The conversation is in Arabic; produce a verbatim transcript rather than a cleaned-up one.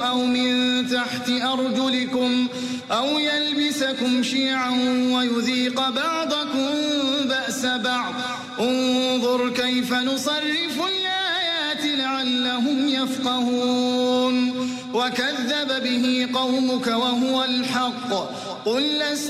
أو من تحت أرجلكم أو يلبسكم شيعا ويذيق بعضكم بأس بعض انظر كيف نصرف الآيات لعلهم يفقهون وكذب به قومك وهو الحق قل لست